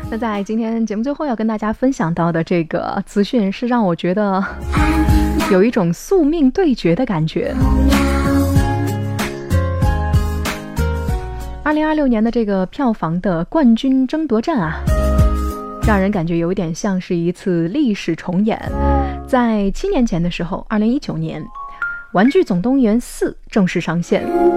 那在今天节目最后要跟大家分享到的这个资讯，是让我觉得有一种宿命对决的感觉。2026年的这个票房的冠军争夺战啊，让人感觉有点像是一次历史重演。在7年前的时候，2019年，《玩具总动员4》正式上线。